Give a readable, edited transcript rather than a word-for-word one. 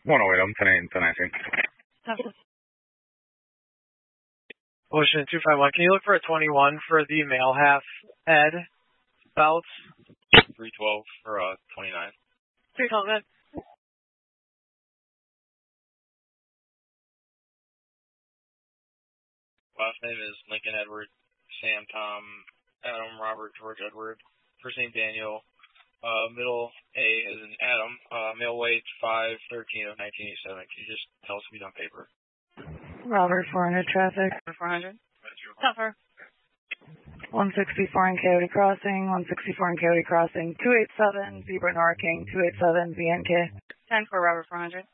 108, 1019. Ocean 251, can you look for a 21 for the male half, Ed Bouts? 312 for 29. 312, Ed. Last name is Lincoln Edward, Sam Tom, Adam Robert George Edward. First name Daniel. Middle A is an Adam. Male weight 5/13 of 1987. Can you just tell us speed on paper? Robert 400 traffic. 400. Tougher. 164 in Coyote Crossing. 164 in Coyote Crossing. 287 Zebra Norking. 287 VNK. 10 for Robert 400.